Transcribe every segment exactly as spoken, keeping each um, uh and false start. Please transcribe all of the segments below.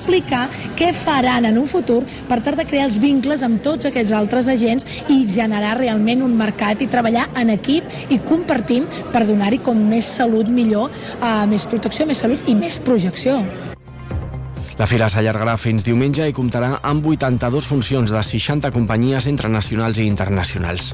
explicar què faran en un futur per tal de crear els vincles amb tots aquests altres agents i generar realment un mercat i treballar en equip i compartint per donar-hi com més salut millor, eh, més protecció, més salut i més projecció. La fira s'allargarà fins diumenge i comptarà amb vuitanta-dues funcions de seixanta companyies entre nacionals i internacionals.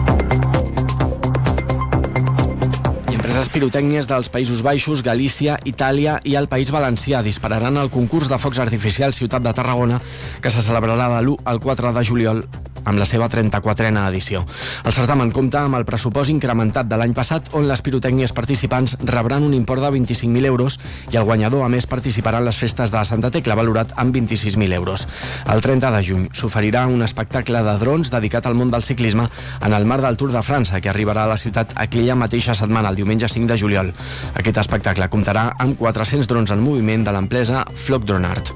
Empreses pirotècnies dels Països Baixos, Galícia, Itàlia i el País Valencià dispararan el concurs de focs artificials Ciutat de Tarragona, que se celebrarà de l'u al quatre de juliol amb la seva trenta-quatrena edició. El certamen compta amb el pressupost incrementat de l'any passat, on les pirotècnies participants rebran un import de vint-i-cinc mil euros i el guanyador, a més, participarà en les festes de Santa Tecla, valorat amb vint-i-sis mil euros. El trenta de juny s'oferirà un espectacle de drons dedicat al món del ciclisme en el marc del Tour de França, que arribarà a la ciutat aquella mateixa setmana, el diumenge cinc de juliol. Aquest espectacle comptarà amb quatre-cents drons en moviment de l'empresa Flock Drone Art.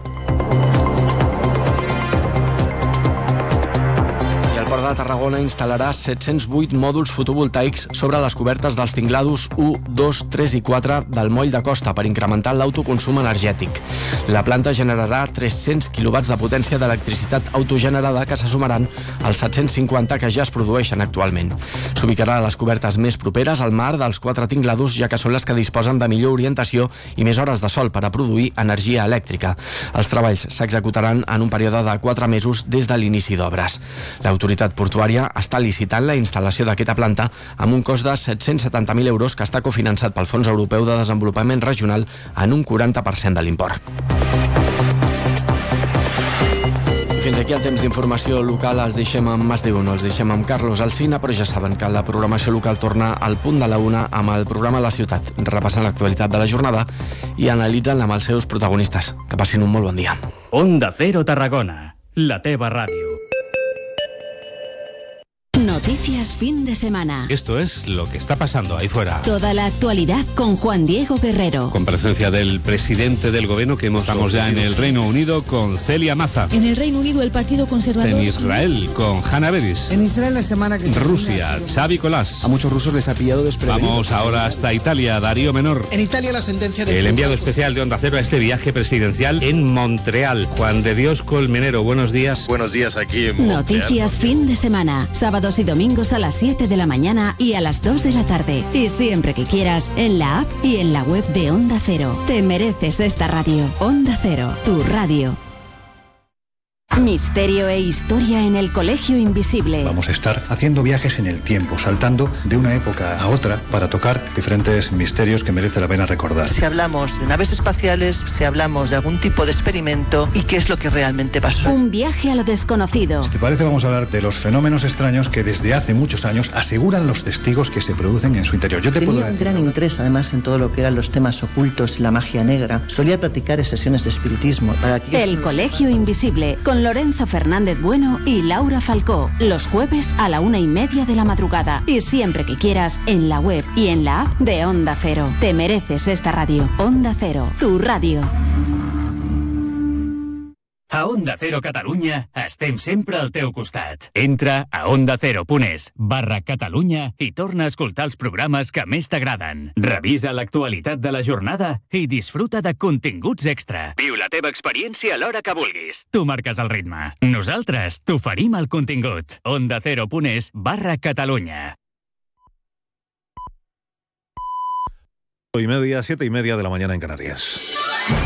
El Port de Tarragona instal·larà set-cents vuit mòduls fotovoltaics sobre les cobertes dels tinglados u, dos, tres i quatre del moll de costa per incrementar l'autoconsum energètic. La planta generarà tres-cents quilowatts de potència d'electricitat autogenerada que se sumaran als set-cents cinquanta que ja es produeixen actualment. S'ubicarà a les cobertes més properes al mar dels quatre tinglados, ja que són les que disposen de millor orientació i més hores de sol per a produir energia elèctrica. Els treballs s'executaran en un període de quatre mesos des de l'inici d'obres. L'autoritat portuària està licitant la instal·lació d'aquesta planta amb un cost de set-cents setanta mil euros que està cofinançat pel Fons Europeu de Desenvolupament Regional en un quaranta per cent de l'import. Fins aquí el temps d'informació local. Els deixem amb Mas de Uno, els deixem amb Carlos Alsina, però ja saben que la programació local torna al punt de la una amb el programa La Ciutat, repassant l'actualitat de la jornada i analitzant-la amb els seus protagonistes. Que passin un molt bon dia. Onda Cero Tarragona, la teva ràdio. Noticias fin de semana. Esto es lo que está pasando ahí fuera. Toda la actualidad con Juan Diego Guerrero. Con presencia del presidente del gobierno que hemos Estamos ya en el Reino Unido con Celia Maza. En el Reino Unido el Partido Conservador. En Israel con Hannah Beris. En Israel la semana que Rusia, Xavi Colás. A muchos rusos les ha pillado desprevenidos. Vamos ahora hasta Italia, Darío Menor. En Italia la sentencia del... El enviado especial de Onda Cero a este viaje presidencial en Montreal. Juan de Dios Colmenero, buenos días. Buenos días aquí en Montreal. Noticias fin de semana. Sábados y domingos a las siete de la mañana y a las dos de la tarde. Y siempre que quieras, en la app y en la web de Onda Cero. Te mereces esta radio. Onda Cero, tu radio. Misterio e historia en el Colegio Invisible. Vamos a estar haciendo viajes en el tiempo, saltando de una época a otra para tocar diferentes misterios que merece la pena recordar. Si hablamos de naves espaciales, si hablamos de algún tipo de experimento y qué es lo que realmente pasó. Un viaje a lo desconocido. Si te parece, vamos a hablar de los fenómenos extraños que desde hace muchos años aseguran los testigos que se producen en su interior. Yo te Tenía puedo un decir, gran interés además en todo lo que eran los temas ocultos y la magia negra. Solía practicar en sesiones de espiritismo. Para El Colegio Invisible, con Lorenzo Fernández Bueno y Laura Falcó, los jueves a la una y media de la madrugada y siempre que quieras en la web y en la app de Onda Cero. Te mereces esta radio. Onda Cero, tu radio. A Onda Cero Catalunya estem sempre al teu costat. Entra a ondacero.es barra Catalunya i torna a escoltar els programes que més t'agraden. Revisa l'actualitat de la jornada i disfruta de continguts extra. Viu la teva experiència a l'hora que vulguis. Tu marques el ritme. Nosaltres t'oferim el contingut. ondacero.es barra Catalunya. Y media, siete y media de la mañana en Canarias.